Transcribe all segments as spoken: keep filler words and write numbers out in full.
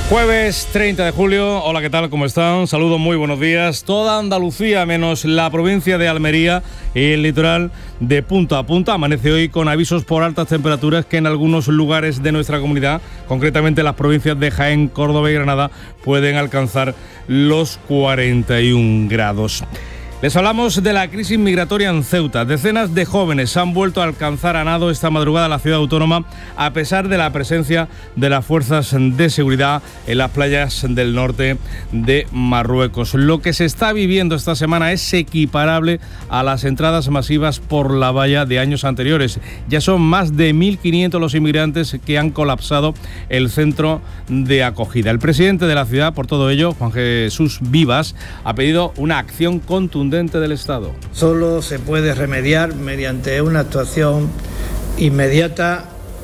Jueves treinta de julio, hola, ¿qué tal? ¿Cómo están? Saludos, muy buenos días. Toda Andalucía, menos la provincia de Almería y el litoral de punta a punta, amanece hoy con avisos por altas temperaturas que en algunos lugares de nuestra comunidad, concretamente las provincias de Jaén, Córdoba y Granada, pueden alcanzar los cuarenta y un grados. Les hablamos de la crisis migratoria en Ceuta. Decenas de jóvenes han vuelto a alcanzar a nado esta madrugada la ciudad autónoma a pesar de la presencia de las fuerzas de seguridad en las playas del norte de Marruecos. Lo que se está viviendo esta semana es equiparable a las entradas masivas por la valla de años anteriores. Ya son más de mil quinientos los inmigrantes que han colapsado el centro de acogida. El presidente de la ciudad, por todo ello, Juan Jesús Vivas, ha pedido una acción contundente del Estado. Solo se puede remediar mediante una actuación inmediata,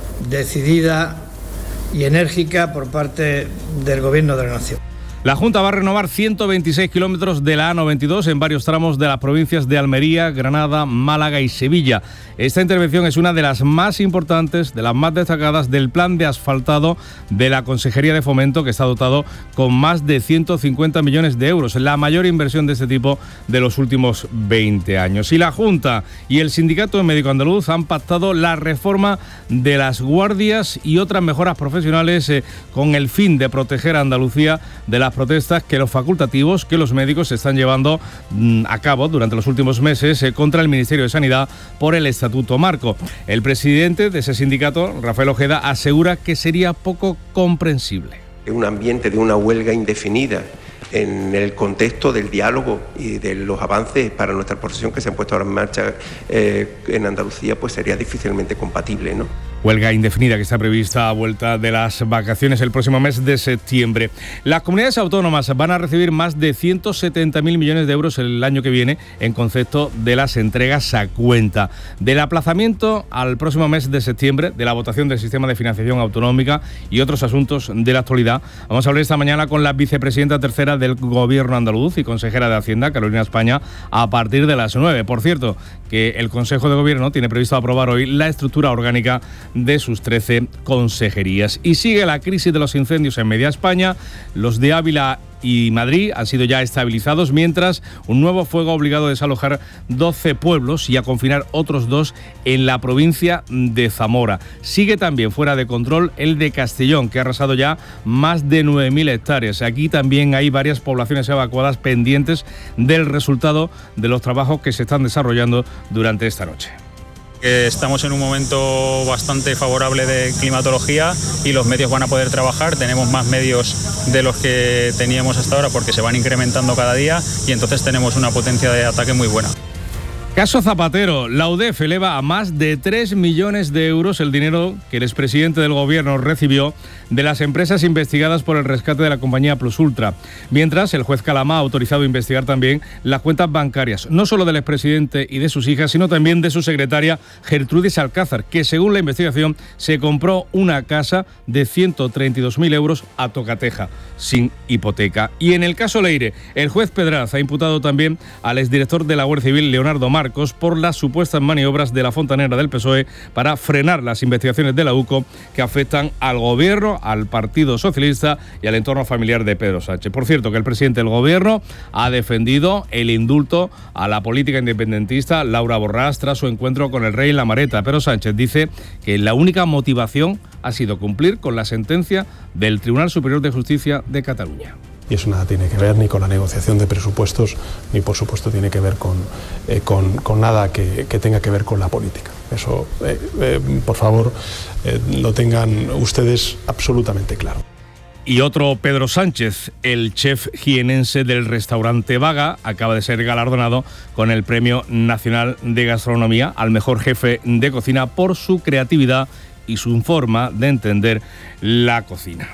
decidida y enérgica por parte del Gobierno de la Nación. La Junta va a renovar ciento veintiséis kilómetros de la A noventa y dos en varios tramos de las provincias de Almería, Granada, Málaga y Sevilla. Esta intervención es una de las más importantes, de las más destacadas del plan de asfaltado de la Consejería de Fomento, que está dotado con más de ciento cincuenta millones de euros, la mayor inversión de este tipo de los últimos veinte años. Y la Junta y el Sindicato Médico Andaluz han pactado la reforma de las guardias y otras mejoras profesionales eh, con el fin de proteger a Andalucía de las protestas que los facultativos, que los médicos están llevando mmm, a cabo durante los últimos meses eh, contra el Ministerio de Sanidad por el Estatuto Marco. El presidente de ese sindicato, Rafael Ojeda, asegura que sería poco comprensible. Un ambiente de una huelga indefinida en el contexto del diálogo y de los avances para nuestra profesión que se han puesto ahora en marcha eh, en Andalucía, pues sería difícilmente compatible, ¿no? Huelga indefinida que está prevista a vuelta de las vacaciones el próximo mes de septiembre. Las comunidades autónomas van a recibir más de ciento setenta mil millones de euros el año que viene en concepto de las entregas a cuenta. Del aplazamiento al próximo mes de septiembre de la votación del sistema de financiación autonómica y otros asuntos de la actualidad, vamos a hablar esta mañana con la vicepresidenta tercera del Gobierno andaluz y consejera de Hacienda, Carolina España, a partir de las nueve. Por cierto, que el Consejo de Gobierno tiene previsto aprobar hoy la estructura orgánica de sus trece consejerías. Y sigue la crisis de los incendios en media España. Los de Ávila y Madrid han sido ya estabilizados, mientras un nuevo fuego ha obligado a desalojar doce pueblos y a confinar otros dos en la provincia de Zamora. Sigue también fuera de control el de Castellón, que ha arrasado ya más de nueve mil hectáreas. Aquí también hay varias poblaciones evacuadas pendientes del resultado de los trabajos que se están desarrollando durante esta noche. Estamos en un momento bastante favorable de climatología y los medios van a poder trabajar. Tenemos más medios de los que teníamos hasta ahora porque se van incrementando cada día y entonces tenemos una potencia de ataque muy buena. Caso Zapatero, la U D E F eleva a más de tres millones de euros el dinero que el expresidente del Gobierno recibió de las empresas investigadas por el rescate de la compañía Plus Ultra. Mientras, el juez Calama ha autorizado investigar también las cuentas bancarias, no solo del expresidente y de sus hijas, sino también de su secretaria Gertrudis Alcázar, que según la investigación se compró una casa de ciento treinta y dos mil euros a tocateja, sin hipoteca. Y en el caso Leire, el juez Pedraz ha imputado también al exdirector de la Guardia Civil, Leonardo Marcos, por las supuestas maniobras de la fontanera del P S O E para frenar las investigaciones de la U C O que afectan al Gobierno, al Partido Socialista y al entorno familiar de Pedro Sánchez. Por cierto, que el presidente del Gobierno ha defendido el indulto a la política independentista Laura Borràs tras su encuentro con el rey en La Mareta. Pero Sánchez dice que la única motivación ha sido cumplir con la sentencia del Tribunal Superior de Justicia de Cataluña. Y eso nada tiene que ver ni con la negociación de presupuestos, ni por supuesto tiene que ver con, eh, con, con nada que, que tenga que ver con la política. Eso, eh, eh, por favor, eh, lo tengan ustedes absolutamente claro. Y otro Pedro Sánchez, el chef jienense del restaurante Vaga, acaba de ser galardonado con el Premio Nacional de Gastronomía al mejor jefe de cocina por su creatividad y su forma de entender la cocina.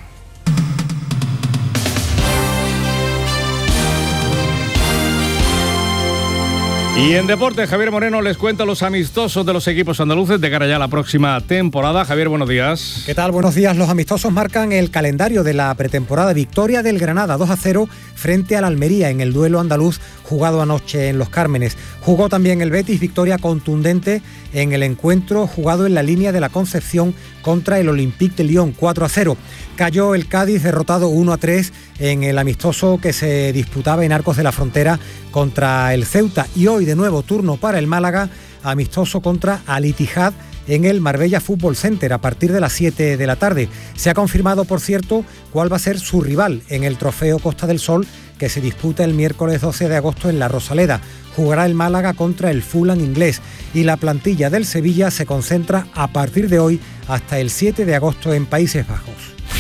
Y en deporte, Javier Moreno les cuenta los amistosos de los equipos andaluces de cara ya a la próxima temporada. Javier, buenos días. ¿Qué tal? Buenos días. Los amistosos marcan el calendario de la pretemporada. Victoria del Granada dos a cero frente al Almería en el duelo andaluz jugado anoche en Los Cármenes. Jugó también el Betis, victoria contundente en el encuentro jugado en la línea de la Concepción contra el Olympique de Lyon, cuatro a cero. Cayó el Cádiz derrotado uno a tres en el amistoso que se disputaba en Arcos de la Frontera contra el Ceuta. Y hoy de nuevo turno para el Málaga, amistoso contra Al Ittihad en el Marbella Fútbol Center a partir de las siete de la tarde. Se ha confirmado, por cierto, cuál va a ser su rival en el Trofeo Costa del Sol, que se disputa el miércoles doce de agosto en La Rosaleda. Jugará el Málaga contra el Fulham inglés y la plantilla del Sevilla se concentra a partir de hoy hasta el siete de agosto en Países Bajos.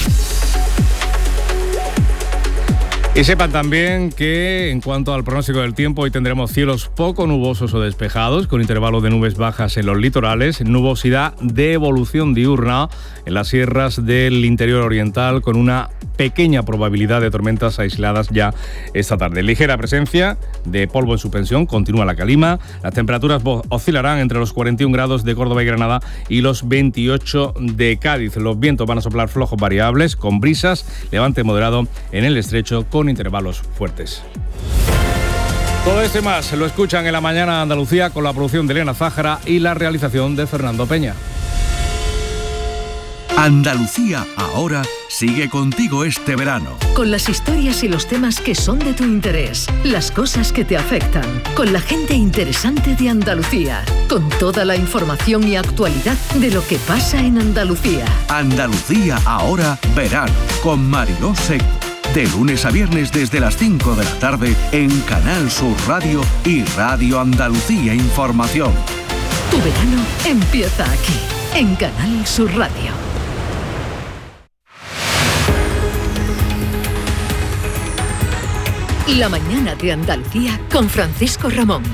Y sepan también que en cuanto al pronóstico del tiempo, hoy tendremos cielos poco nubosos o despejados, con intervalos de nubes bajas en los litorales, nubosidad de evolución diurna en las sierras del interior oriental, con una pequeña probabilidad de tormentas aisladas ya esta tarde. Ligera presencia de polvo en suspensión, continúa la calima. Las temperaturas oscilarán entre los cuarenta y un grados de Córdoba y Granada y los veintiocho de Cádiz. Los vientos van a soplar flojos variables, con brisas, levante moderado en el estrecho, con intervalos fuertes. Todo esto y más lo escuchan en La Mañana de Andalucía, con la producción de Elena Zájara y la realización de Fernando Peña. Andalucía ahora sigue contigo este verano. Con las historias y los temas que son de tu interés, las cosas que te afectan, con la gente interesante de Andalucía, con toda la información y actualidad de lo que pasa en Andalucía. Andalucía ahora verano, con Mariló Seco. De lunes a viernes desde las cinco de la tarde en Canal Sur Radio y Radio Andalucía Información. Tu verano empieza aquí, en Canal Sur Radio. La mañana de Andalucía con Francisco Ramón.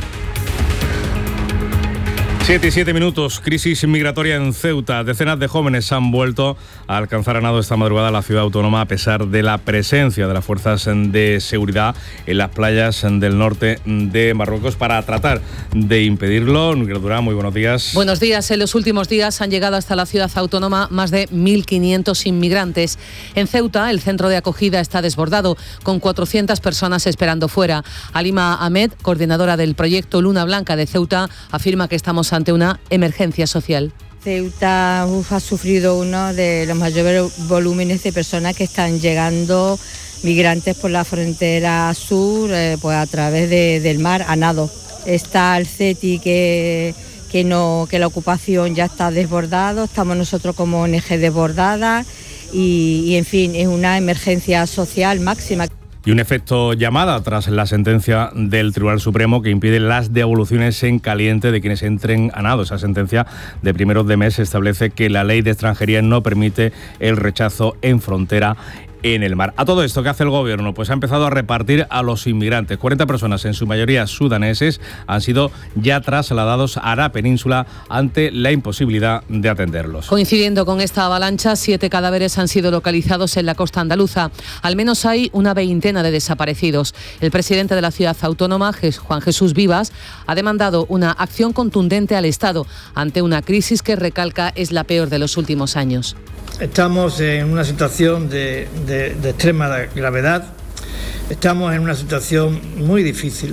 Siete y siete minutos, crisis migratoria en Ceuta. Decenas de jóvenes han vuelto a alcanzar a nado esta madrugada la ciudad autónoma a pesar de la presencia de las fuerzas de seguridad en las playas del norte de Marruecos para tratar de impedirlo. Nuria Durán, muy buenos días. Buenos días. En los últimos días han llegado hasta la ciudad autónoma más de mil quinientos inmigrantes. En Ceuta, el centro de acogida está desbordado, con cuatrocientas personas esperando fuera. Alima Ahmed, coordinadora del proyecto Luna Blanca de Ceuta, afirma que estamos ante una emergencia social. Ceuta uf, ha sufrido uno de los mayores volúmenes de personas que están llegando, migrantes por la frontera sur, eh, pues a través de, del mar a nado. Está el CETI que, que, no, que la ocupación ya está desbordado, estamos nosotros como O N G desbordada y, y en fin, es una emergencia social máxima. Y un efecto llamada tras la sentencia del Tribunal Supremo que impide las devoluciones en caliente de quienes entren a nado. Esa sentencia de primeros de mes establece que la ley de extranjería no permite el rechazo en frontera en el mar. A todo esto, ¿qué hace el gobierno? Pues ha empezado a repartir a los inmigrantes. cuarenta personas, en su mayoría sudaneses, han sido ya trasladados a la península ante la imposibilidad de atenderlos. Coincidiendo con esta avalancha, siete cadáveres han sido localizados en la costa andaluza. Al menos hay una veintena de desaparecidos. El presidente de la ciudad autónoma, Juan Jesús Vivas, ha demandado una acción contundente al Estado ante una crisis que, recalca, es la peor de los últimos años. Estamos en una situación de, de, de extrema gravedad, estamos en una situación muy difícil,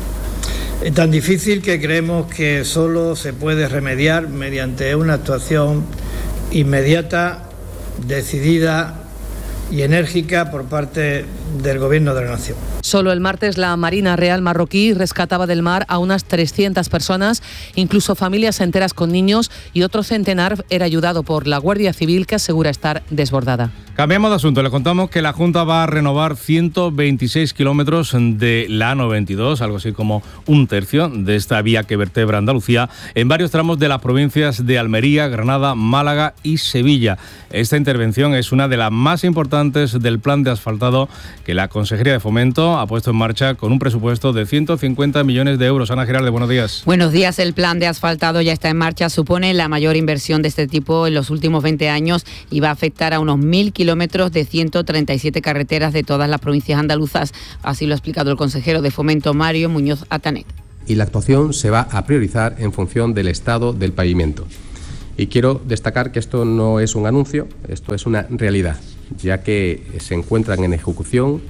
tan difícil que creemos que solo se puede remediar mediante una actuación inmediata, decidida y enérgica por parte del Gobierno de la Nación. Solo el martes la Marina Real marroquí rescataba del mar a unas trescientas personas, incluso familias enteras con niños, y otro centenar era ayudado por la Guardia Civil, que asegura estar desbordada. Cambiamos de asunto. Le contamos que la Junta va a renovar ciento veintiséis kilómetros de la A noventa y dos, algo así como un tercio de esta vía que vertebra Andalucía, en varios tramos de las provincias de Almería, Granada, Málaga y Sevilla. Esta intervención es una de las más importantes del plan de asfaltado que la Consejería de Fomento ha puesto en marcha con un presupuesto de ciento cincuenta millones de euros. Ana Giralde, buenos días. Buenos días. El plan de asfaltado ya está en marcha. Supone la mayor inversión de este tipo en los últimos veinte años y va a afectar a unos mil kilómetros de ciento treinta y siete carreteras de todas las provincias andaluzas. Así lo ha explicado el consejero de Fomento, Mario Muñoz Atanet. Y la actuación se va a priorizar en función del estado del pavimento. Y quiero destacar que esto no es un anuncio, esto es una realidad, ya que se encuentran en ejecución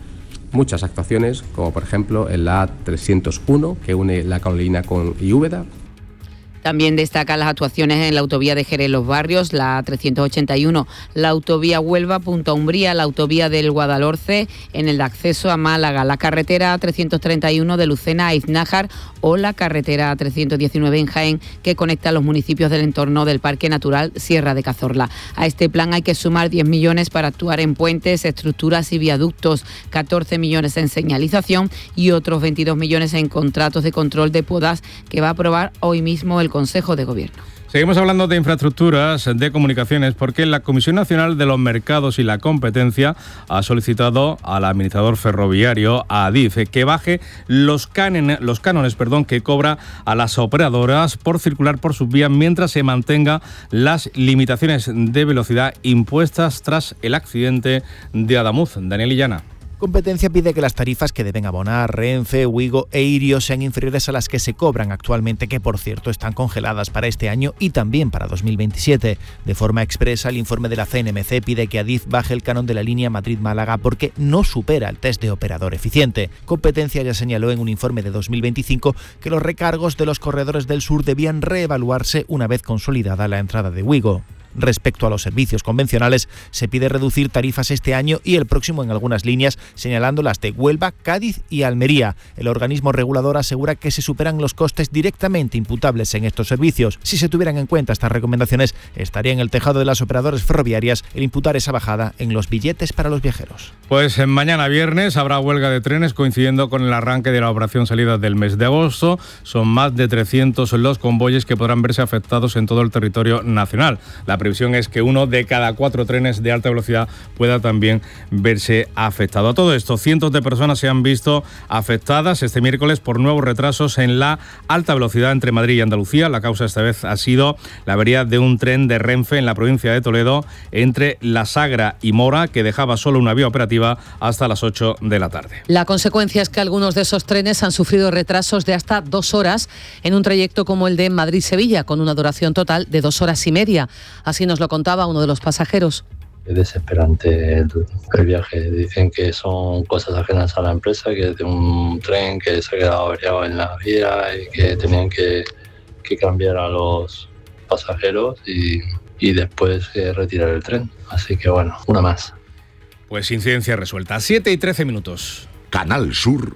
muchas actuaciones, como por ejemplo en la A trescientos uno, que une La Carolina con Úbeda. También destacan las actuaciones en la autovía de Jerez Los Barrios, la A trescientos ochenta y uno, la autovía Huelva-Punta Umbría, la autovía del Guadalhorce en el acceso a Málaga, la carretera A trescientos treinta y uno de Lucena a Iznájar o la carretera A trescientos diecinueve en Jaén, que conecta los municipios del entorno del Parque Natural Sierra de Cazorla. A este plan hay que sumar diez millones para actuar en puentes, estructuras y viaductos, catorce millones en señalización y otros veintidós millones en contratos de control de podas que va a aprobar hoy mismo el Consejo de Gobierno. Seguimos hablando de infraestructuras, de comunicaciones, porque la Comisión Nacional de los Mercados y la Competencia ha solicitado al administrador ferroviario, a Adif, que baje los, canen, los cánones perdón, que cobra a las operadoras por circular por sus vías mientras se mantenga las limitaciones de velocidad impuestas tras el accidente de Adamuz. Daniel Illana. Competencia pide que las tarifas que deben abonar Renfe, Wigo e Irio sean inferiores a las que se cobran actualmente, que por cierto están congeladas para este año y también para dos mil veintisiete. De forma expresa, el informe de la C N M C pide que Adif baje el canon de la línea Madrid-Málaga porque no supera el test de operador eficiente. Competencia ya señaló en un informe de dos mil veinticinco que los recargos de los corredores del sur debían reevaluarse una vez consolidada la entrada de Wigo. Respecto a los servicios convencionales, se pide reducir tarifas este año y el próximo en algunas líneas, señalando las de Huelva, Cádiz y Almería. El organismo regulador asegura que se superan los costes directamente imputables en estos servicios. Si se tuvieran en cuenta estas recomendaciones, estaría en el tejado de las operadoras ferroviarias el imputar esa bajada en los billetes para los viajeros. Pues mañana viernes habrá huelga de trenes coincidiendo con el arranque de la operación salida del mes de agosto. Son más de trescientos los convoyes que podrán verse afectados en todo el territorio nacional. La previsión es que uno de cada cuatro trenes de alta velocidad pueda también verse afectado. A todo esto, cientos de personas se han visto afectadas este miércoles por nuevos retrasos en la alta velocidad entre Madrid y Andalucía. La causa esta vez ha sido la avería de un tren de Renfe en la provincia de Toledo entre La Sagra y Mora, que dejaba solo una vía operativa hasta las ocho de la tarde. La consecuencia es que algunos de esos trenes han sufrido retrasos de hasta dos horas en un trayecto como el de Madrid-Sevilla, con una duración total de dos horas y media. Así nos lo contaba uno de los pasajeros. Es desesperante el, el viaje. Dicen que son cosas ajenas a la empresa, que es de un tren que se ha quedado averiado en la vía y que tenían que, que cambiar a los pasajeros y, y después eh, retirar el tren. Así que bueno, una más. Pues incidencia resuelta. siete y trece minutos. Canal Sur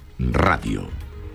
Radio.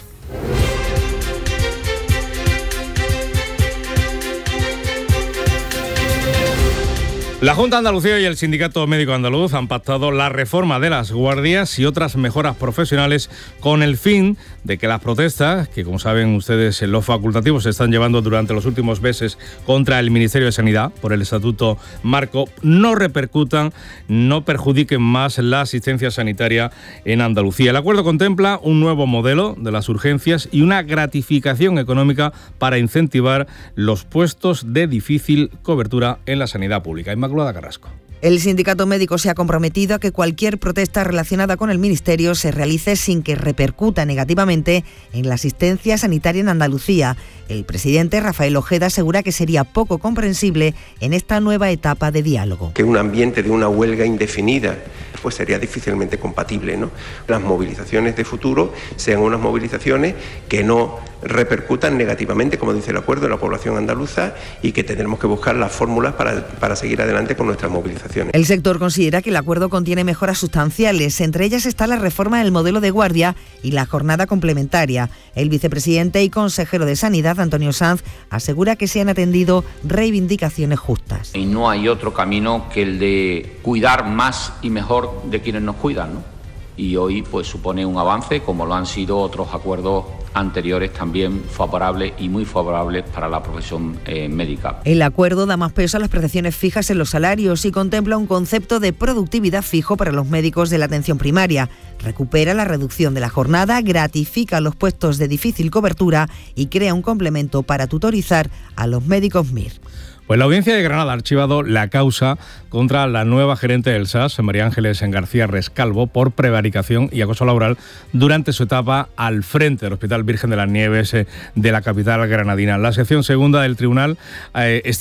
La Junta de Andalucía y el Sindicato Médico Andaluz han pactado la reforma de las guardias y otras mejoras profesionales con el fin de que las protestas, que como saben ustedes los facultativos se están llevando durante los últimos meses contra el Ministerio de Sanidad por el Estatuto Marco, no repercutan, no perjudiquen más la asistencia sanitaria en Andalucía. El acuerdo contempla un nuevo modelo de las urgencias y una gratificación económica para incentivar los puestos de difícil cobertura en la sanidad pública. Inmaculada Carrasco. El sindicato médico se ha comprometido a que cualquier protesta relacionada con el Ministerio se realice sin que repercuta negativamente en la asistencia sanitaria en Andalucía. El presidente Rafael Ojeda asegura que sería poco comprensible en esta nueva etapa de diálogo. Que un ambiente de una huelga indefinida pues sería difícilmente compatible, ¿no? Las movilizaciones de futuro sean unas movilizaciones que no repercutan negativamente, como dice el acuerdo, en la población andaluza y que tendremos que buscar las fórmulas para, para seguir adelante con nuestras movilizaciones. El sector considera que el acuerdo contiene mejoras sustanciales, entre ellas está la reforma del modelo de guardia y la jornada complementaria. El vicepresidente y consejero de Sanidad, Antonio Sanz, asegura que se han atendido reivindicaciones justas. Y no hay otro camino que el de cuidar más y mejor de quienes nos cuidan, ¿no? Y hoy pues supone un avance, como lo han sido otros acuerdos anteriores también favorables y muy favorables para la profesión eh, médica. El acuerdo da más peso a las prestaciones fijas en los salarios y contempla un concepto de productividad fijo para los médicos de la atención primaria. Recupera la reducción de la jornada, gratifica los puestos de difícil cobertura y crea un complemento para tutorizar a los médicos M I R. Pues la Audiencia de Granada ha archivado la causa contra la nueva gerente del S A S, María Ángeles García Rescalvo, por prevaricación y acoso laboral durante su etapa al frente del Hospital Virgen de las Nieves de la capital granadina. La sección segunda del tribunal eh, estima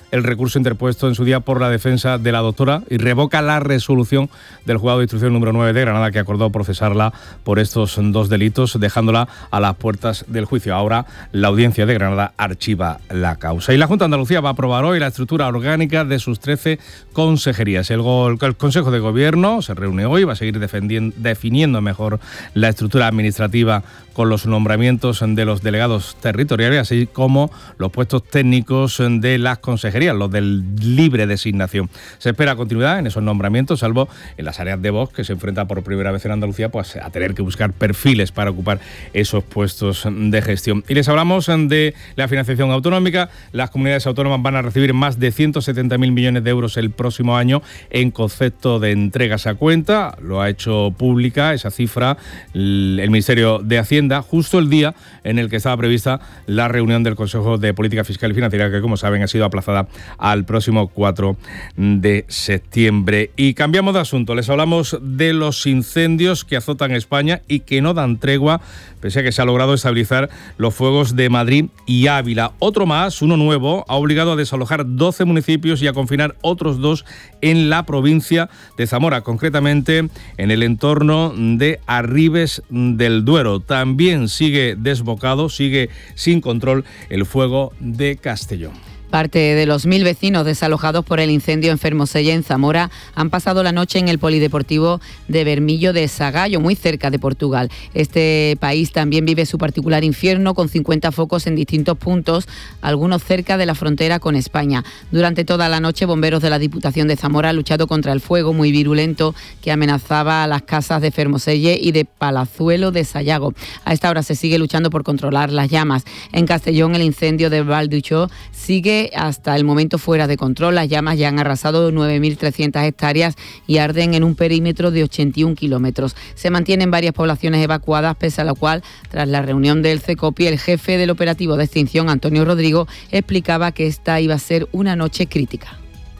el recurso interpuesto en su día por la defensa de la doctora y revoca la resolución del juzgado de instrucción número nueve de Granada, que acordó procesarla por estos dos delitos, dejándola a las puertas del juicio. Ahora la audiencia de Granada archiva la causa. Y la Junta de Andalucía va a aprobar hoy la estructura orgánica de sus trece consejerías. El, el Consejo de Gobierno se reúne hoy, va a seguir definiendo mejor la estructura administrativa con los nombramientos de los delegados territoriales, así como los puestos técnicos de las consejerías, los de libre designación. Se espera continuidad en esos nombramientos, salvo en las áreas de Vox, que se enfrenta por primera vez en Andalucía pues, a tener que buscar perfiles para ocupar esos puestos de gestión. Y les hablamos de la financiación autonómica. Las comunidades autónomas van a recibir más de ciento setenta mil millones de euros el próximo año en concepto de entregas a cuenta. Lo ha hecho pública esa cifra el Ministerio de Hacienda, justo el día en el que estaba prevista la reunión del Consejo de Política Fiscal y Financiera, que como saben ha sido aplazada al próximo cuatro de septiembre. Y cambiamos de asunto, les hablamos de los incendios que azotan España y que no dan tregua, pese a que se ha logrado estabilizar los fuegos de Madrid y Ávila. Otro más, uno nuevo, ha obligado a desalojar doce municipios y a confinar otros dos en la provincia de Zamora, concretamente en el entorno de Arribes del Duero. También sigue desbocado, sigue sin control el fuego de Castellón. Parte de los mil vecinos desalojados por el incendio en Fermoselle, en Zamora, han pasado la noche en el polideportivo de Bermillo de Sagallo, muy cerca de Portugal. Este país también vive su particular infierno, con cincuenta focos en distintos puntos, algunos cerca de la frontera con España. Durante toda la noche, bomberos de la Diputación de Zamora han luchado contra el fuego muy virulento que amenazaba a las casas de Fermoselle y de Palazuelo de Sayago. A esta hora se sigue luchando por controlar las llamas. En Castellón, el incendio de Valduchó sigue hasta el momento fuera de control. Las llamas ya han arrasado nueve mil trescientas hectáreas y arden en un perímetro de ochenta y un kilómetros. Se mantienen varias poblaciones evacuadas, pese a lo cual, tras la reunión del CECOPI, el jefe del operativo de extinción, Antonio Rodrigo, explicaba que esta iba a ser una noche crítica.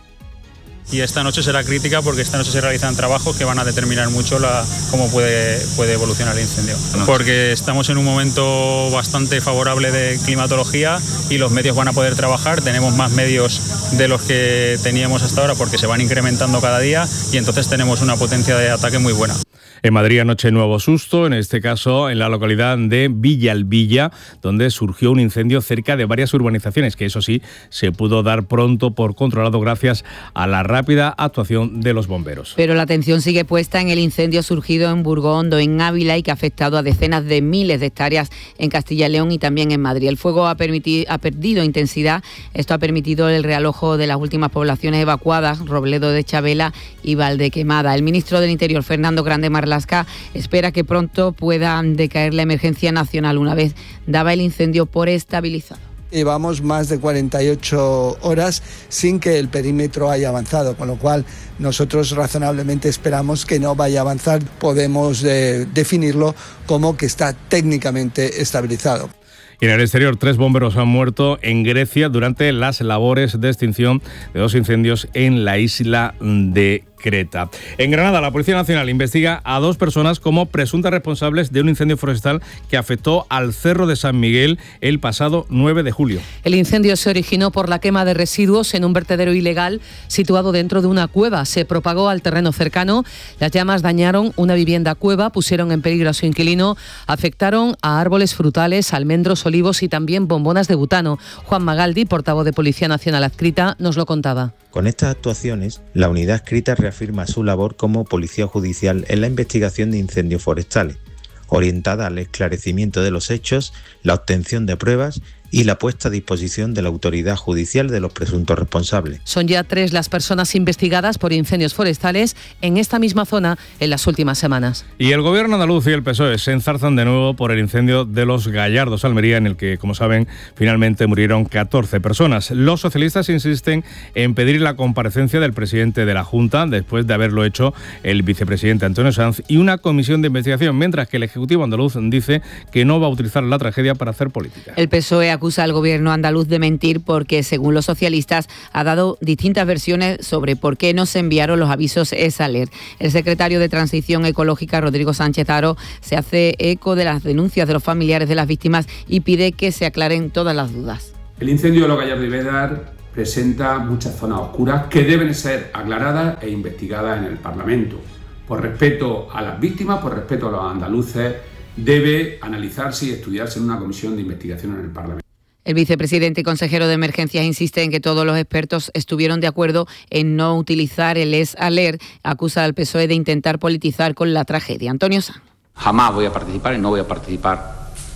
Y esta noche será crítica porque esta noche se realizan trabajos que van a determinar mucho la, cómo puede, puede evolucionar el incendio. Porque estamos en un momento bastante favorable de climatología y los medios van a poder trabajar. Tenemos más medios de los que teníamos hasta ahora porque se van incrementando cada día y entonces tenemos una potencia de ataque muy buena. En Madrid anoche nuevo susto, en este caso en la localidad de Villalbilla, donde surgió un incendio cerca de varias urbanizaciones, que eso sí, se pudo dar pronto por controlado gracias a la rápida actuación de los bomberos. Pero la atención sigue puesta en el incendio surgido en Burgondo, en Ávila, y que ha afectado a decenas de miles de hectáreas en Castilla y León y también en Madrid. El fuego ha, permitido, ha perdido intensidad. Esto ha permitido el realojo de las últimas poblaciones evacuadas, Robledo de Chabela y Valdequemada. El ministro del Interior, Fernando Grande Marlaska, espera que pronto pueda decaer la emergencia nacional una vez daba el incendio por estabilizado. Llevamos más de cuarenta y ocho horas sin que el perímetro haya avanzado, con lo cual nosotros razonablemente esperamos que no vaya a avanzar. Podemos eh, definirlo como que está técnicamente estabilizado. Y en el exterior, tres bomberos han muerto en Grecia durante las labores de extinción de dos incendios en la isla de Creta. En Granada, la Policía Nacional investiga a dos personas como presuntas responsables de un incendio forestal que afectó al Cerro de San Miguel el pasado nueve de julio. El incendio se originó por la quema de residuos en un vertedero ilegal situado dentro de una cueva. Se propagó al terreno cercano. Las llamas dañaron una vivienda cueva, pusieron en peligro a su inquilino, afectaron a árboles frutales, almendros, olivos y también bombonas de butano. Juan Magaldi, portavoz de Policía Nacional adscrita, nos lo contaba. Con estas actuaciones, la unidad adscrita reafirma su labor como policía judicial en la investigación de incendios forestales, orientada al esclarecimiento de los hechos, la obtención de pruebas y la puesta a disposición de la autoridad judicial de los presuntos responsables. Son ya tres las personas investigadas por incendios forestales en esta misma zona en las últimas semanas. Y el Gobierno andaluz y el P S O E se enzarzan de nuevo por el incendio de Los Gallardos, Almería, en el que, como saben, finalmente murieron catorce personas. Los socialistas insisten en pedir la comparecencia del presidente de la Junta, después de haberlo hecho el vicepresidente Antonio Sanz, y una comisión de investigación, mientras que el Ejecutivo andaluz dice que no va a utilizar la tragedia para hacer política. El P S O E acusa al gobierno andaluz de mentir porque, según los socialistas, ha dado distintas versiones sobre por qué no se enviaron los avisos ESALER. El secretario de Transición Ecológica, Rodrigo Sánchez Haro, se hace eco de las denuncias de los familiares de las víctimas y pide que se aclaren todas las dudas. El incendio de Los Gallardos y Béjar presenta muchas zonas oscuras que deben ser aclaradas e investigadas en el Parlamento. Por respeto a las víctimas, por respeto a los andaluces, debe analizarse y estudiarse en una comisión de investigación en el Parlamento. El vicepresidente y consejero de Emergencias insiste en que todos los expertos estuvieron de acuerdo en no utilizar el es alert. Acusa al P S O E de intentar politizar con la tragedia. Antonio Sanz. Jamás voy a participar y no voy a participar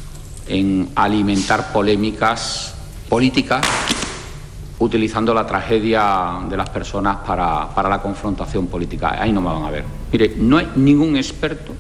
en alimentar polémicas políticas utilizando la tragedia de las personas para, para la confrontación política. Ahí no me van a ver. Mire, no hay ningún experto,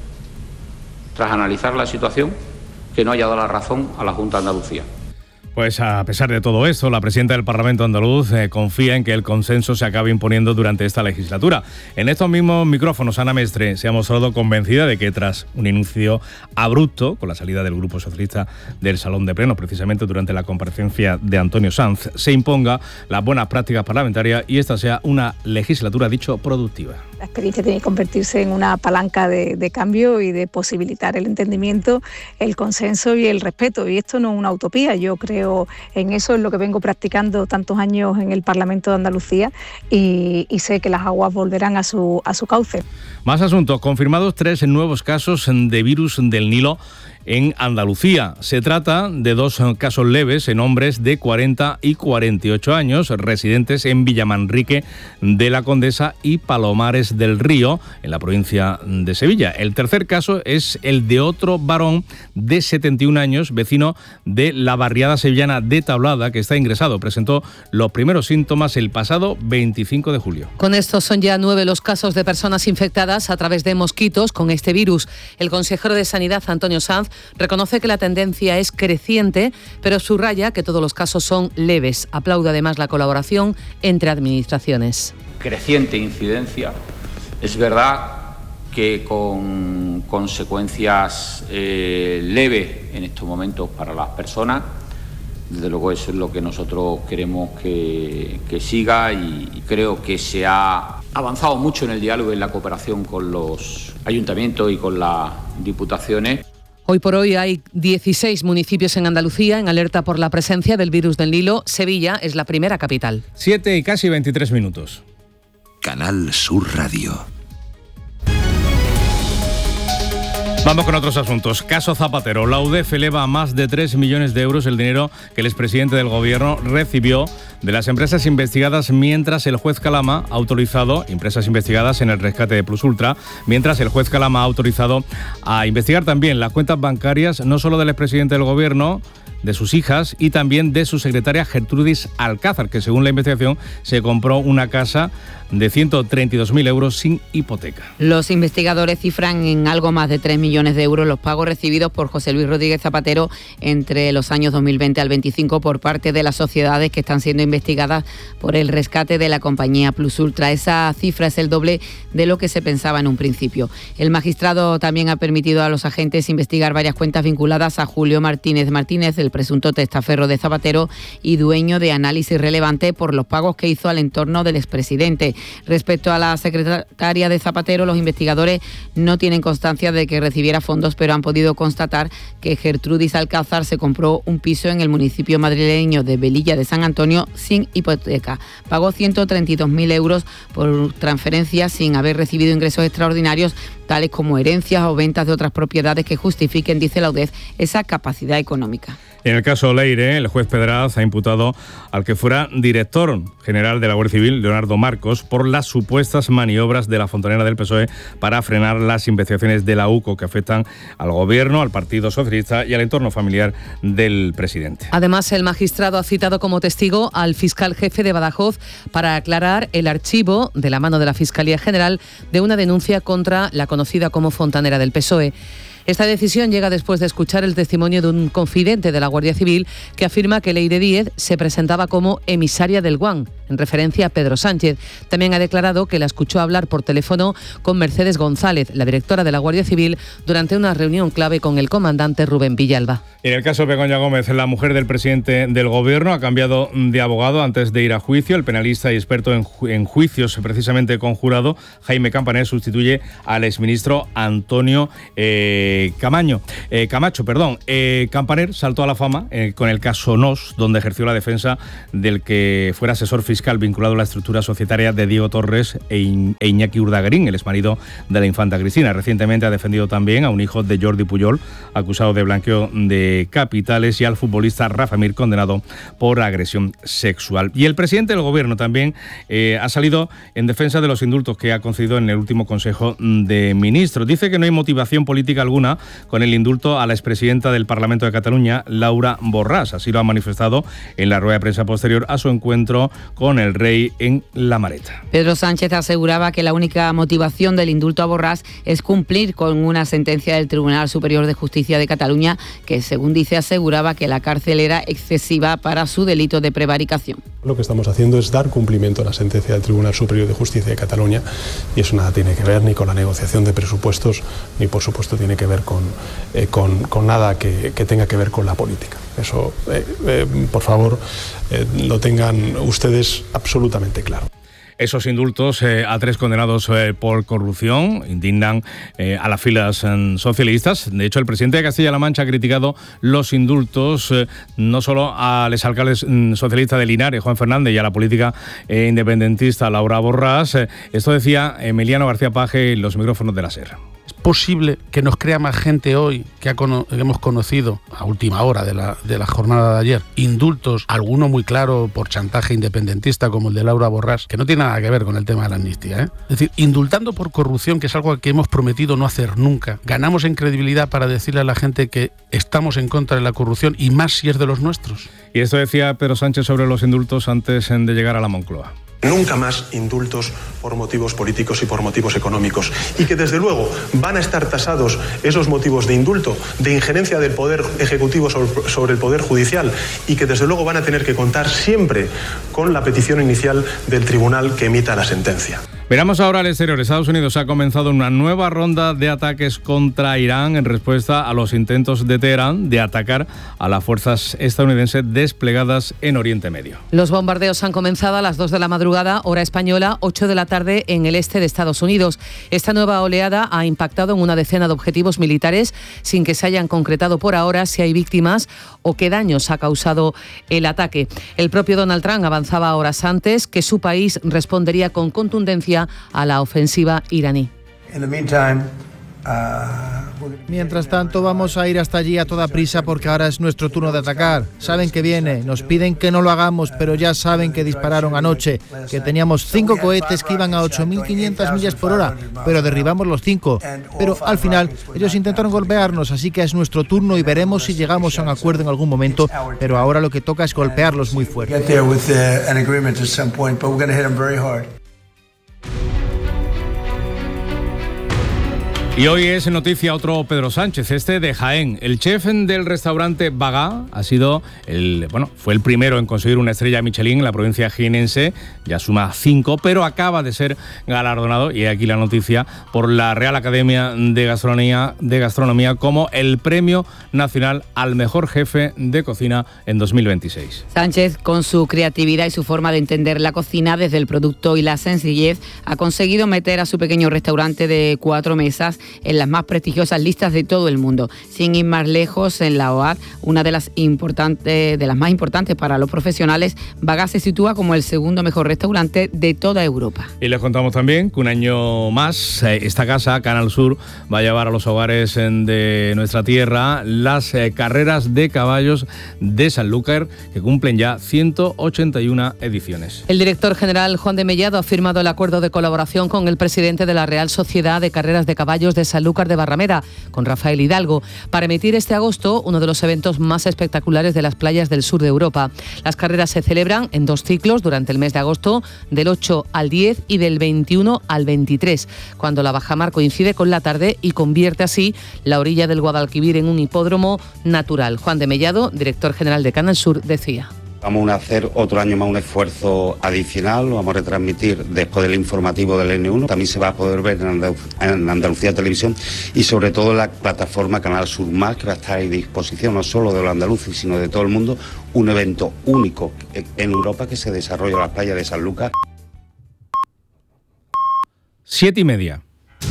tras analizar la situación, que no haya dado la razón a la Junta de Andalucía. Pues a pesar de todo esto, la presidenta del Parlamento andaluz eh, confía en que el consenso se acabe imponiendo durante esta legislatura. En estos mismos micrófonos, Ana Mestre se ha mostrado convencida de que tras un inicio abrupto, con la salida del Grupo Socialista del Salón de Plenos, precisamente durante la comparecencia de Antonio Sanz, se imponga las buenas prácticas parlamentarias y esta sea una legislatura, dicho, productiva. La experiencia tiene que convertirse en una palanca de, de cambio y de posibilitar el entendimiento, el consenso y el respeto. Y esto no es una utopía, yo creo en eso, es lo que vengo practicando tantos años en el Parlamento de Andalucía y, y sé que las aguas volverán a su, a su cauce. Más asuntos. Confirmados tres nuevos casos de virus del Nilo en Andalucía. Se trata de dos casos leves en hombres de cuarenta y cuarenta y ocho años, residentes en Villamanrique de la Condesa y Palomares del Río, en la provincia de Sevilla. El tercer caso es el de otro varón de setenta y un años, vecino de la barriada sevillana de Tablada, que está ingresado. Presentó los primeros síntomas el pasado veinticinco de julio. Con esto son ya nueve los casos de personas infectadas a través de mosquitos con este virus. El consejero de Sanidad, Antonio Sanz, reconoce que la tendencia es creciente, pero subraya que todos los casos son leves. Aplaude además la colaboración entre administraciones. Creciente incidencia. Es verdad que con consecuencias eh, leves en estos momentos para las personas. Desde luego eso es lo que nosotros queremos que, que siga y, y creo que se ha avanzado mucho en el diálogo y en la cooperación con los ayuntamientos y con las diputaciones. Hoy por hoy hay dieciséis municipios en Andalucía en alerta por la presencia del virus del Nilo. Sevilla es la primera capital. Siete y casi veintitrés minutos. Canal Sur Radio. Vamos con otros asuntos. Caso Zapatero. La U D F eleva a más de tres millones de euros el dinero que el expresidente del Gobierno recibió de las empresas investigadas mientras el juez Calama ha autorizado, empresas investigadas en el rescate de Plus Ultra, mientras el juez Calama ha autorizado a investigar también las cuentas bancarias no solo del expresidente del Gobierno, de sus hijas y también de su secretaria Gertrudis Alcázar, que según la investigación se compró una casa de ciento treinta y dos mil euros sin hipoteca. Los investigadores cifran en algo más de tres millones de euros los pagos recibidos por José Luis Rodríguez Zapatero entre los años dos mil veinte al veinticinco por parte de las sociedades que están siendo investigadas por el rescate de la compañía Plus Ultra. Esa cifra es el doble de lo que se pensaba en un principio. El magistrado también ha permitido a los agentes investigar varias cuentas vinculadas a Julio Martínez Martínez, el presunto testaferro de Zapatero y dueño de Análisis Relevante, por los pagos que hizo al entorno del expresidente. Respecto a la secretaria de Zapatero, los investigadores no tienen constancia de que recibiera fondos, pero han podido constatar que Gertrudis Alcázar se compró un piso en el municipio madrileño de Velilla de San Antonio sin hipoteca. Pagó ciento treinta y dos mil euros por transferencias sin haber recibido ingresos extraordinarios, tales como herencias o ventas de otras propiedades que justifiquen, dice la U D E F, esa capacidad económica. En el caso Leire, el juez Pedraz ha imputado al que fuera director general de la Guardia Civil, Leonardo Marcos, por las supuestas maniobras de la fontanera del P S O E para frenar las investigaciones de la U C O que afectan al Gobierno, al Partido Socialista y al entorno familiar del presidente. Además, el magistrado ha citado como testigo al fiscal jefe de Badajoz para aclarar el archivo, de la mano de la Fiscalía General, de una denuncia contra la conocida como fontanera del P S O E. Esta decisión llega después de escuchar el testimonio de un confidente de la Guardia Civil que afirma que Leire Díez se presentaba como emisaria del Guam. en referencia a Pedro Sánchez. También ha declarado que la escuchó hablar por teléfono con Mercedes González, la directora de la Guardia Civil, durante una reunión clave con el comandante Rubén Villalba. En el caso de Begoña Gómez, la mujer del presidente del Gobierno ha cambiado de abogado antes de ir a juicio. El penalista y experto en, ju- en juicios, precisamente conjurado, Jaime Campaner, sustituye al exministro Antonio eh, Camaño, eh, Camacho. Perdón. Eh, Campaner saltó a la fama eh, con el caso Nos, donde ejerció la defensa del que fuera asesor fiscal vinculado a la estructura societaria de Diego Torres e, In- e Iñaki Urdangarín, el exmarido de la infanta Cristina. Recientemente ha defendido también a un hijo de Jordi Pujol, acusado de blanqueo de capitales, y al futbolista Rafa Mir, condenado por agresión sexual. Y el presidente del Gobierno también eh, ha salido en defensa de los indultos que ha concedido en el último Consejo de Ministros. Dice que no hay motivación política alguna con el indulto a la expresidenta del Parlamento de Cataluña, Laura Borràs. Así lo ha manifestado en la rueda de prensa posterior a su encuentro con el rey en La Mareta. Pedro Sánchez aseguraba que la única motivación del indulto a Borràs es cumplir con una sentencia del Tribunal Superior de Justicia de Cataluña que, según dice, aseguraba que la cárcel era excesiva para su delito de prevaricación. Lo que estamos haciendo es dar cumplimiento a la sentencia del Tribunal Superior de Justicia de Cataluña, y eso nada tiene que ver ni con la negociación de presupuestos, ni por supuesto tiene que ver con, eh, con, con nada que, que tenga que ver con la política. Eso, eh, eh, por favor, eh, lo tengan ustedes absolutamente claro. Esos indultos eh, a tres condenados eh, por corrupción indignan eh, a las filas eh, socialistas. De hecho, el presidente de Castilla-La Mancha ha criticado los indultos eh, no solo al exalcalde eh, socialista de Linares, Juan Fernández, y a la política eh, independentista Laura Borràs. Eh, esto decía Emiliano García Paje en los micrófonos de la SER. ¿Es posible que nos crea más gente hoy que, ha cono- que hemos conocido a última hora de la, de la jornada de ayer? Indultos, alguno muy claro por chantaje independentista como el de Laura Borràs, que no tiene nada que ver con el tema de la amnistía, ¿eh? Es decir, indultando por corrupción, que es algo que hemos prometido no hacer nunca, ganamos en credibilidad para decirle a la gente que estamos en contra de la corrupción, y más si es de los nuestros. Y esto decía Pedro Sánchez sobre los indultos antes de llegar a la Moncloa. Nunca más indultos por motivos políticos y por motivos económicos. Y que desde luego van a estar tasados esos motivos de indulto, de injerencia del Poder Ejecutivo sobre, sobre el Poder Judicial, y que desde luego van a tener que contar siempre con la petición inicial del tribunal que emita la sentencia. Miramos ahora al exterior. Estados Unidos ha comenzado una nueva ronda de ataques contra Irán en respuesta a los intentos de Teherán de atacar a las fuerzas estadounidenses desplegadas en Oriente Medio. Los bombardeos han comenzado a las dos de la madrugada, hora española, ocho de la tarde en el este de Estados Unidos. Esta nueva oleada ha impactado en una decena de objetivos militares sin que se hayan concretado por ahora si hay víctimas o qué daños ha causado el ataque. El propio Donald Trump avanzaba horas antes que su país respondería con contundencia a la ofensiva iraní. Mientras tanto, vamos a ir hasta allí a toda prisa porque ahora es nuestro turno de atacar. Saben que viene, nos piden que no lo hagamos, pero ya saben que dispararon anoche, que teníamos cinco cohetes que iban a ocho mil quinientas millas por hora, pero derribamos los cinco. Pero al final, ellos intentaron golpearnos, así que es nuestro turno y veremos si llegamos a un acuerdo en algún momento, pero ahora lo que toca es golpearlos muy fuerte. Y hoy es noticia otro Pedro Sánchez, este de Jaén. El chef del restaurante Bagá ha sido el, bueno, fue el primero en conseguir una estrella Michelin en la provincia jienense, ya suma cinco, pero acaba de ser galardonado, y aquí la noticia, por la Real Academia de Gastronomía, de Gastronomía como el Premio Nacional al Mejor Jefe de Cocina en dos mil veintiséis. Sánchez, con su creatividad y su forma de entender la cocina desde el producto y la sencillez, ha conseguido meter a su pequeño restaurante de cuatro mesas en las más prestigiosas listas de todo el mundo. Sin ir más lejos, en la O A D, una de las importantes, de las más importantes para los profesionales, Bagá se sitúa como el segundo mejor restaurante de toda Europa. Y les contamos también que un año más esta casa, Canal Sur, va a llevar a los hogares de nuestra tierra las carreras de caballos de Sanlúcar, que cumplen ya ciento ochenta y una ediciones. El director general Juan de Mellado ha firmado el acuerdo de colaboración con el presidente de la Real Sociedad de Carreras de Caballos de Sanlúcar de Barrameda, con Rafael Hidalgo, para emitir este agosto uno de los eventos más espectaculares de las playas del sur de Europa. Las carreras se celebran en dos ciclos durante el mes de agosto, del ocho al diez y del veintiuno al veintitrés, cuando la bajamar coincide con la tarde y convierte así la orilla del Guadalquivir en un hipódromo natural. Juan de Mellado, director general de Canal Sur, decía: Vamos a hacer otro año más un esfuerzo adicional, lo vamos a retransmitir después del informativo del N uno. También se va a poder ver en, Andaluz- en Andalucía Televisión y sobre todo en la plataforma Canal Sur Más, que va a estar a disposición no solo de los andaluces, sino de todo el mundo. Un evento único en Europa que se desarrolla en las playas de San Lucas. Siete y media.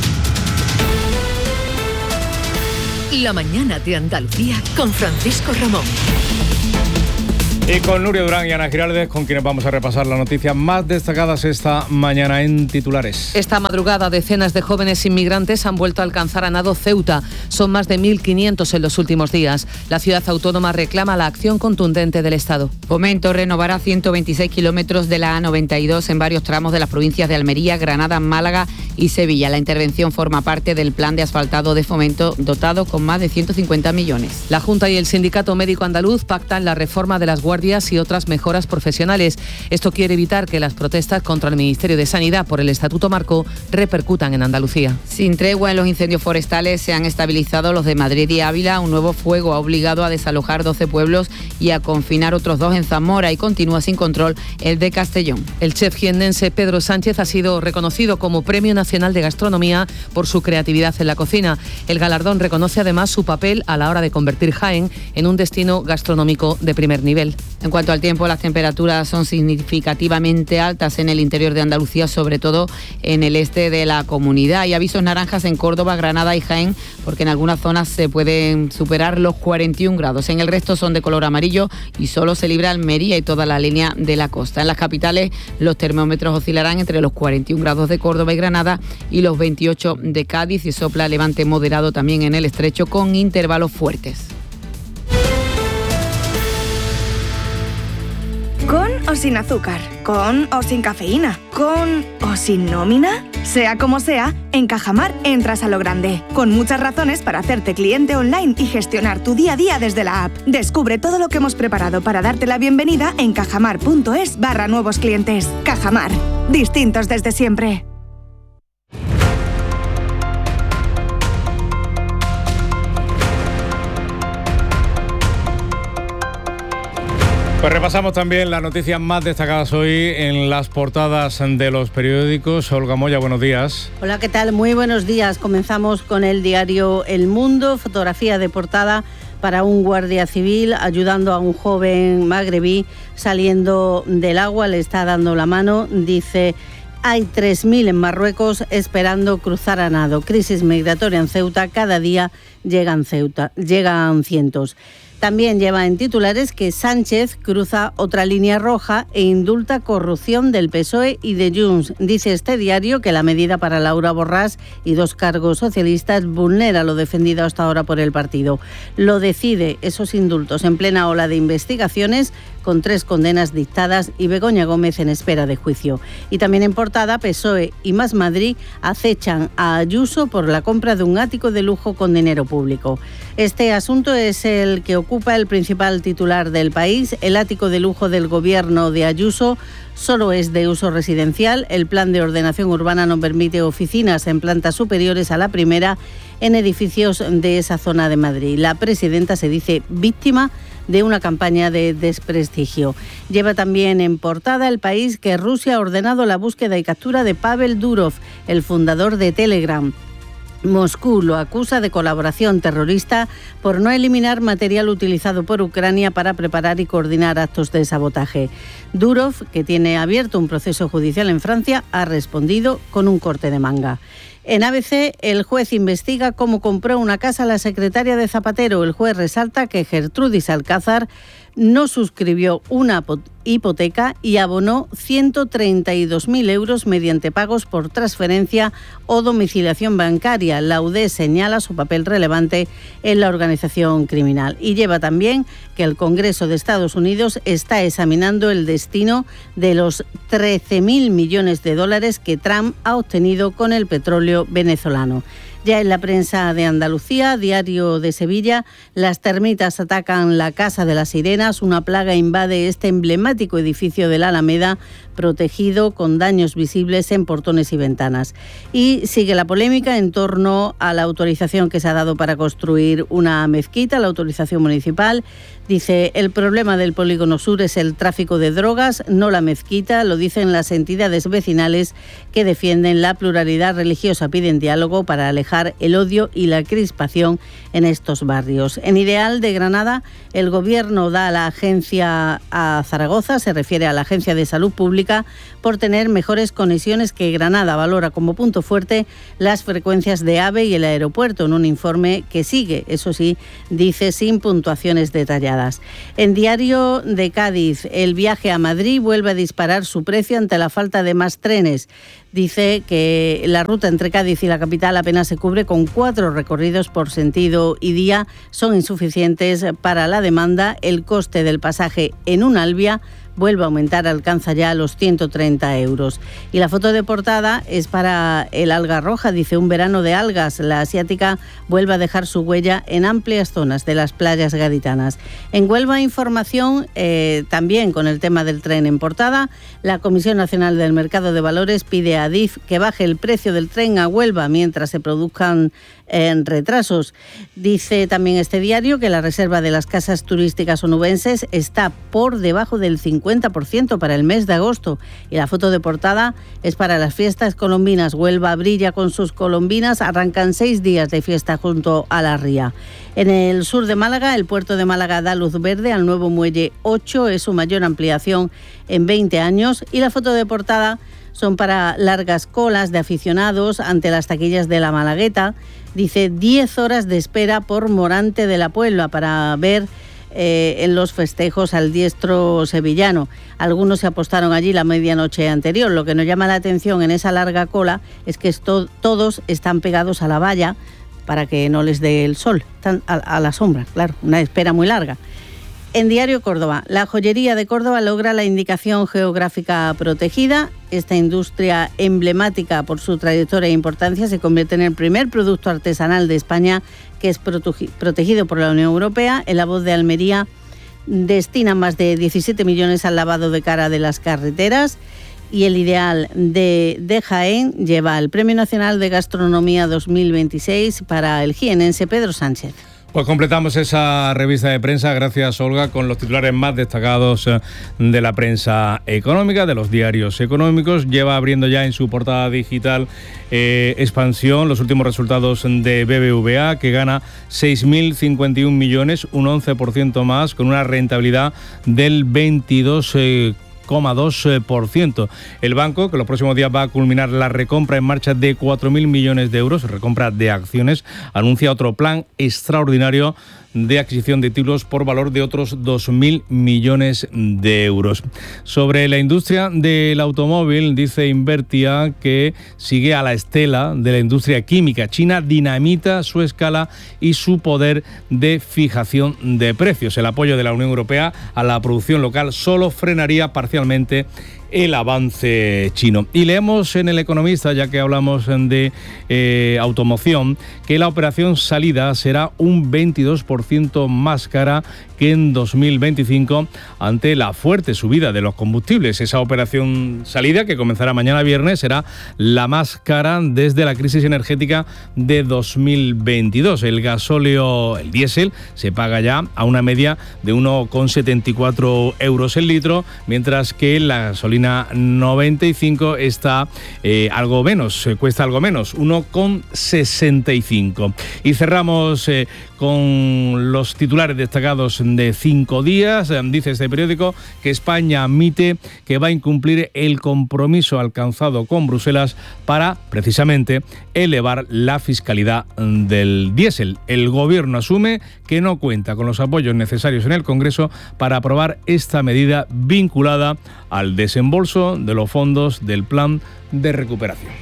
La mañana de Andalucía con Francisco Ramón. Y con Nuria Durán y Ana Giraldez, con quienes vamos a repasar las noticias más destacadas esta mañana en titulares. Esta madrugada, decenas de jóvenes inmigrantes han vuelto a alcanzar a nado Ceuta. Son más de mil quinientos en los últimos días. La ciudad autónoma reclama la acción contundente del Estado. Fomento renovará ciento veintiséis kilómetros de la A noventa y dos en varios tramos de las provincias de Almería, Granada, Málaga y Sevilla. La intervención forma parte del plan de asfaltado de Fomento, dotado con más de ciento cincuenta millones. La Junta y el Sindicato Médico Andaluz pactan la reforma de las guardias y otras mejoras profesionales. Esto quiere evitar que las protestas contra el Ministerio de Sanidad por el Estatuto Marco repercutan en Andalucía. Sin tregua en los incendios forestales, se han estabilizado los de Madrid y Ávila. Un nuevo fuego ha obligado a desalojar doce pueblos y a confinar otros dos en Zamora, y continúa sin control el de Castellón. El chef jiennense Pedro Sánchez ha sido reconocido como Premio Nacional de Gastronomía por su creatividad en la cocina. El galardón reconoce además su papel a la hora de convertir Jaén en un destino gastronómico de primer nivel. En cuanto al tiempo, las temperaturas son significativamente altas en el interior de Andalucía, sobre todo en el este de la comunidad. Hay avisos naranjas en Córdoba, Granada y Jaén, porque en algunas zonas se pueden superar los cuarenta y un grados. En el resto son de color amarillo y solo se libra Almería y toda la línea de la costa. En las capitales, los termómetros oscilarán entre los cuarenta y un grados de Córdoba y Granada y los veintiocho de Cádiz, y sopla levante moderado también en el estrecho con intervalos fuertes. ¿Con o sin azúcar? ¿Con o sin cafeína? ¿Con o sin nómina? Sea como sea, en Cajamar entras a lo grande, con muchas razones para hacerte cliente online y gestionar tu día a día desde la app. Descubre todo lo que hemos preparado para darte la bienvenida en cajamar.es barra nuevos clientes. Cajamar, distintos desde siempre. Pues repasamos también las noticias más destacadas hoy en las portadas de los periódicos. Olga Moya, buenos días. Hola, ¿qué tal? Muy buenos días. Comenzamos con el diario El Mundo, fotografía de portada para un guardia civil ayudando a un joven magrebí saliendo del agua, le está dando la mano, dice: hay tres mil en Marruecos esperando cruzar a nado. Crisis migratoria en Ceuta, cada día llegan, Ceuta, llegan cientos. También lleva en titulares que Sánchez cruza otra línea roja e indulta corrupción del P S O E y de Junts. Dice este diario que la medida para Laura Borràs y dos cargos socialistas vulnera lo defendido hasta ahora por el partido. Lo decide esos indultos en plena ola de investigaciones, con tres condenas dictadas y Begoña Gómez en espera de juicio. Y también en portada, P S O E y Más Madrid acechan a Ayuso por la compra de un ático de lujo con dinero público. Este asunto es el que ocupa el principal titular del País. El ático de lujo del gobierno de Ayuso solo es de uso residencial. El plan de ordenación urbana no permite oficinas en plantas superiores a la primera en edificios de esa zona de Madrid. La presidenta se dice víctima de una campaña de desprestigio. Lleva también en portada El País que Rusia ha ordenado la búsqueda y captura de Pavel Durov, el fundador de Telegram. Moscú lo acusa de colaboración terrorista por no eliminar material utilizado por Ucrania para preparar y coordinar actos de sabotaje. Durov, que tiene abierto un proceso judicial en Francia, ha respondido con un corte de manga. En A B C, el juez investiga cómo compró una casa la secretaria de Zapatero. El juez resalta que Gertrudis Alcázar no suscribió una hipoteca y abonó ciento treinta y dos mil euros mediante pagos por transferencia o domiciliación bancaria. La U D señala su papel relevante en la organización criminal y lleva también que el Congreso de Estados Unidos está examinando el destino de los trece mil millones de dólares que Trump ha obtenido con el petróleo venezolano. Ya en la prensa de Andalucía, Diario de Sevilla, las termitas atacan la Casa de las Sirenas, una plaga invade este emblemático edificio de la Alameda, protegido con daños visibles en portones y ventanas. Y sigue la polémica en torno a la autorización que se ha dado para construir una mezquita, la autorización municipal. Dice, el problema del polígono sur es el tráfico de drogas, no la mezquita, lo dicen las entidades vecinales que defienden la pluralidad religiosa, piden diálogo para alejar el odio y la crispación en estos barrios. En Ideal de Granada, el Gobierno da a la agencia a Zaragoza, se refiere a la Agencia de Salud Pública, por tener mejores conexiones que Granada. Valora como punto fuerte las frecuencias de AVE y el aeropuerto, en un informe que sigue, eso sí, dice sin puntuaciones detalladas. En Diario de Cádiz, el viaje a Madrid vuelve a disparar su precio ante la falta de más trenes. Dice que la ruta entre Cádiz y la capital apenas se cubre con cuatro recorridos por sentido y día. Son insuficientes para la demanda. El coste del pasaje en un Albia vuelve a aumentar, alcanza ya los ciento treinta euros. Y la foto de portada es para el alga roja, dice un verano de algas. La asiática vuelve a dejar su huella en amplias zonas de las playas gaditanas. En Huelva Información, eh, también con el tema del tren en portada, la Comisión Nacional del Mercado de Valores pide a Adif que baje el precio del tren a Huelva mientras se produzcan en retrasos. Dice también este diario que la reserva de las casas turísticas onubenses está por debajo del cincuenta por ciento para el mes de agosto, y la foto de portada es para las fiestas colombinas. Huelva brilla con sus colombinas, arrancan seis días de fiesta junto a la ría. En el sur de Málaga, el puerto de Málaga da luz verde al nuevo muelle ocho, es su mayor ampliación en veinte años, y la foto de portada son para largas colas de aficionados ante las taquillas de la Malagueta. Dice diez horas de espera por Morante de la Puebla para ver eh, en los festejos al diestro sevillano. Algunos se apostaron allí la medianoche anterior. Lo que nos llama la atención en esa larga cola es que esto, todos están pegados a la valla para que no les dé el sol. Están a, a la sombra, claro, una espera muy larga. En Diario Córdoba, la joyería de Córdoba logra la indicación geográfica protegida. Esta industria emblemática por su trayectoria e importancia se convierte en el primer producto artesanal de España que es protegido por la Unión Europea. En La Voz de Almería destina más de diecisiete millones al lavado de cara de las carreteras. Y El Ideal de, de Jaén lleva el Premio Nacional de Gastronomía dos mil veintiséis para el jienense Pedro Sánchez. Pues completamos esa revista de prensa, gracias Olga, con los titulares más destacados de la prensa económica, de los diarios económicos. Lleva abriendo ya en su portada digital eh, Expansión los últimos resultados de B B V A, que gana seis mil cincuenta y un millones, un once por ciento más, con una rentabilidad del veintidós por ciento. coma dos por ciento. El banco, que los próximos días va a culminar la recompra en marcha de cuatro mil millones de euros, recompra de acciones, anuncia otro plan extraordinario de adquisición de títulos por valor de otros dos mil millones de euros. Sobre la industria del automóvil, dice Invertia que sigue a la estela de la industria química. China dinamita su escala y su poder de fijación de precios. El apoyo de la Unión Europea a la producción local solo frenaría parcialmente el avance chino. Y leemos en El Economista, ya que hablamos de eh, automoción, que la operación salida será un veintidós por ciento más cara que en dos mil veinticinco ante la fuerte subida de los combustibles. Esa operación salida, que comenzará mañana viernes, será la más cara desde la crisis energética de dos mil veintidós. El gasóleo, el diésel, se paga ya a una media de uno coma setenta y cuatro euros el litro, mientras que la gasolina noventa y cinco está eh, algo menos, eh, cuesta algo menos, uno coma sesenta y cinco. Y cerramos eh, con los titulares destacados de cinco días. Dice este periódico que España admite que va a incumplir el compromiso alcanzado con Bruselas para, precisamente, elevar la fiscalidad del diésel. El Gobierno asume que no cuenta con los apoyos necesarios en el Congreso para aprobar esta medida vinculada al desembolso de los fondos del Plan de Recuperación.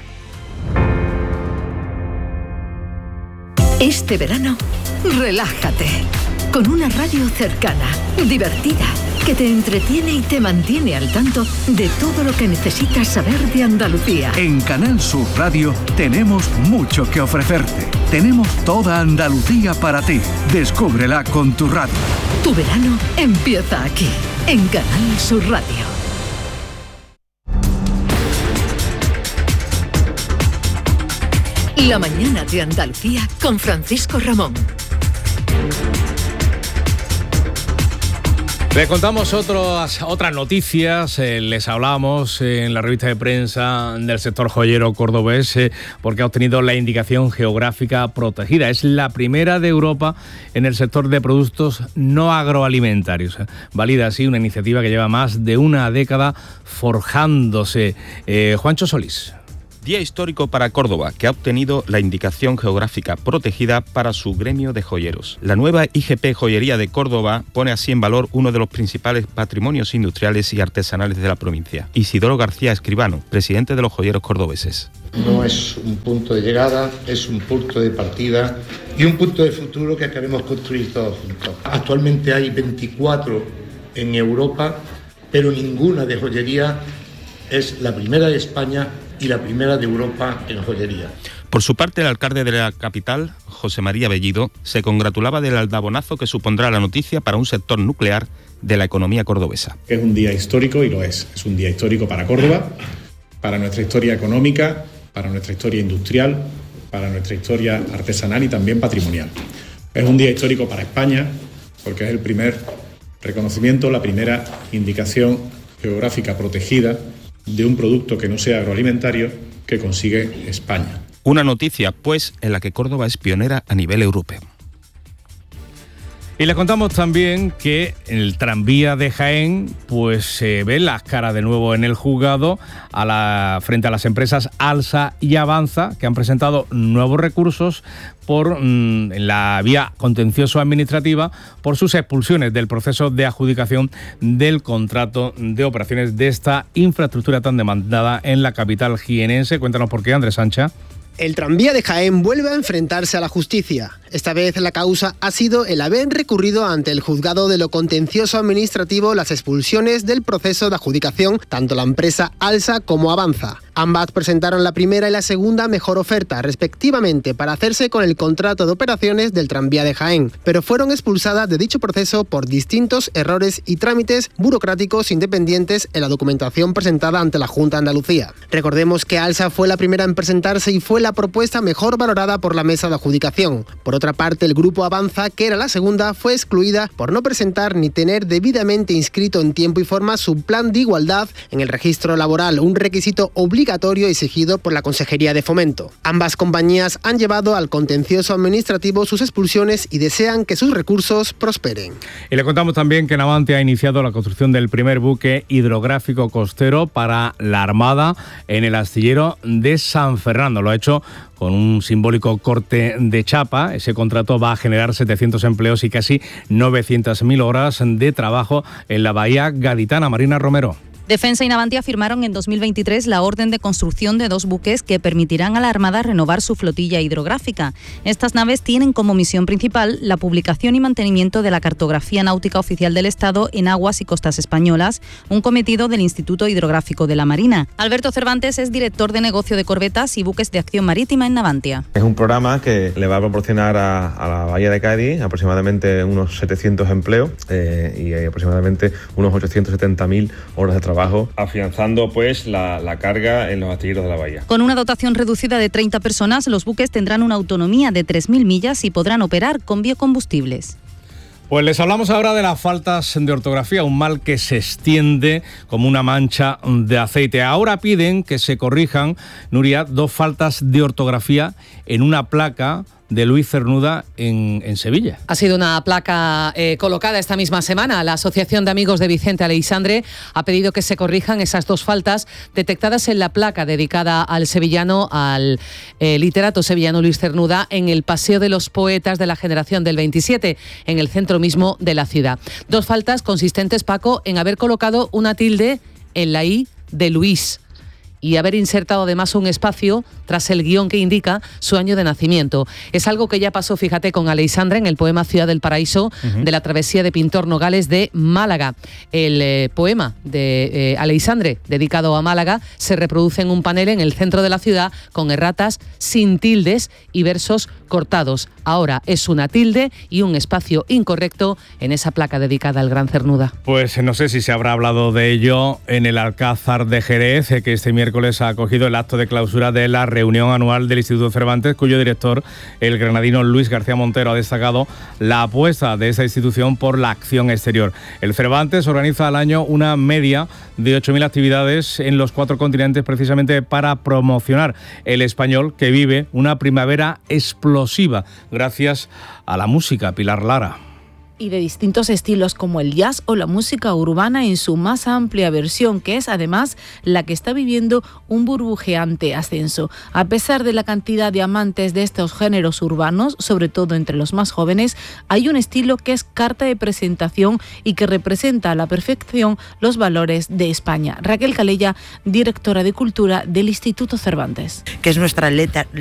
Este verano, relájate. con una radio cercana, divertida, que te entretiene y te mantiene al tanto de todo lo que necesitas saber de Andalucía. En Canal Sur Radio tenemos mucho que ofrecerte. Tenemos toda Andalucía para ti. Descúbrela con tu radio. Tu verano empieza aquí, en Canal Sur Radio. La mañana de Andalucía con Francisco Ramón. Les contamos otros, otras noticias, eh, les hablamos en la revista de prensa del sector joyero cordobés eh, porque ha obtenido la indicación geográfica protegida. Es la primera de Europa en el sector de productos no agroalimentarios. Valida así una iniciativa que lleva más de una década forjándose. Eh, Juancho Solís. Día histórico para Córdoba, que ha obtenido la indicación geográfica protegida para su gremio de joyeros. La nueva I G P Joyería de Córdoba pone así en valor uno de los principales patrimonios industriales y artesanales de la provincia. Isidoro García Escribano, presidente de los joyeros cordobeses. No es un punto de llegada, es un punto de partida y un punto de futuro que queremos construir todos juntos. Actualmente hay veinticuatro en Europa, pero ninguna de joyería. Es la primera de España y la primera de Europa en joyería. Por su parte, el alcalde de la capital, José María Bellido, se congratulaba del aldabonazo que supondrá la noticia para un sector nuclear de la economía cordobesa. Es un día histórico y lo es. Es un día histórico para Córdoba, para nuestra historia económica, para nuestra historia industrial, para nuestra historia artesanal y también patrimonial. Es un día histórico para España porque es el primer reconocimiento, la primera indicación geográfica protegida de un producto que no sea agroalimentario que consigue España. Una noticia, pues, en la que Córdoba es pionera a nivel europeo. Y les contamos también que el tranvía de Jaén pues se ve las caras de nuevo en el juzgado a la, frente a las empresas Alsa y Avanza, que han presentado nuevos recursos por mmm, en la vía contencioso-administrativa por sus expulsiones del proceso de adjudicación del contrato de operaciones de esta infraestructura tan demandada en la capital jienense. Cuéntanos por qué, Andrés Sancha. El tranvía de Jaén vuelve a enfrentarse a la justicia. Esta vez la causa ha sido el haber recurrido ante el juzgado de lo contencioso administrativo las expulsiones del proceso de adjudicación, tanto la empresa Alsa como Avanza. Ambas presentaron la primera y la segunda mejor oferta, respectivamente, para hacerse con el contrato de operaciones del tranvía de Jaén, pero fueron expulsadas de dicho proceso por distintos errores y trámites burocráticos independientes en la documentación presentada ante la Junta de Andalucía. Recordemos que Alsa fue la primera en presentarse y fue la propuesta mejor valorada por la mesa de adjudicación. Por otra parte, el grupo Avanza, que era la segunda, fue excluida por no presentar ni tener debidamente inscrito en tiempo y forma su plan de igualdad en el registro laboral, un requisito obligatorio exigido por la Consejería de Fomento. Ambas compañías han llevado al contencioso administrativo sus expulsiones y desean que sus recursos prosperen. Y le contamos también que Navantia ha iniciado la construcción del primer buque hidrográfico costero para la Armada en el astillero de San Fernando. Lo ha hecho con un simbólico corte de chapa. Ese contrato va a generar setecientos empleos y casi novecientas mil horas de trabajo en la bahía gaditana. Marina Romero. Defensa y Navantia firmaron en dos mil veintitrés la orden de construcción de dos buques que permitirán a la Armada renovar su flotilla hidrográfica. Estas naves tienen como misión principal la publicación y mantenimiento de la cartografía náutica oficial del Estado en aguas y costas españolas, un cometido del Instituto Hidrográfico de la Marina. Alberto Cervantes es director de negocio de corbetas y buques de acción marítima en Navantia. Es un programa que le va a proporcionar a, a la bahía de Cádiz aproximadamente unos setecientos empleos eh, y aproximadamente unos ochocientos setenta mil horas de trabajo, afianzando pues la, la carga en los astilleros de la bahía. Con una dotación reducida de treinta personas, los buques tendrán una autonomía de tres mil millas y podrán operar con biocombustibles. Pues les hablamos ahora de las faltas de ortografía, un mal que se extiende como una mancha de aceite. Ahora piden que se corrijan, Nuria, dos faltas de ortografía en una placa de Luis Cernuda en, en Sevilla. Ha sido una placa eh, colocada esta misma semana. La Asociación de Amigos de Vicente Aleixandre ha pedido que se corrijan esas dos faltas detectadas en la placa dedicada al sevillano, al eh, literato sevillano Luis Cernuda, en el Paseo de los Poetas de la Generación del veintisiete, en el centro mismo de la ciudad. Dos faltas consistentes, Paco, en haber colocado una tilde en la I de Luis y haber insertado además un espacio tras el guión que indica su año de nacimiento. Es algo que ya pasó, fíjate, con Aleixandre en el poema Ciudad del Paraíso uh-huh. de la travesía de Pintor Nogales de Málaga. El eh, poema de eh, Aleixandre, dedicado a Málaga, se reproduce en un panel en el centro de la ciudad con erratas sin tildes y versos cortados. Ahora es una tilde y un espacio incorrecto en esa placa dedicada al gran Cernuda. Pues no sé si se habrá hablado de ello en el Alcázar de Jerez, que este miércoles ha acogido el acto de clausura de la reunión anual del Instituto Cervantes, cuyo director, el granadino Luis García Montero, ha destacado la apuesta de esa institución por la acción exterior. El Cervantes organiza al año una media de ocho mil actividades en los cuatro continentes, precisamente para promocionar el español, que vive una primavera explosiva gracias a la música. Pilar Lara. Y de distintos estilos como el jazz o la música urbana en su más amplia versión, que es además la que está viviendo un burbujeante ascenso. A pesar de la cantidad de amantes de estos géneros urbanos, sobre todo entre los más jóvenes, hay un estilo que es carta de presentación y que representa a la perfección los valores de España. Raquel Calella, directora de Cultura del Instituto Cervantes. Que es nuestra letra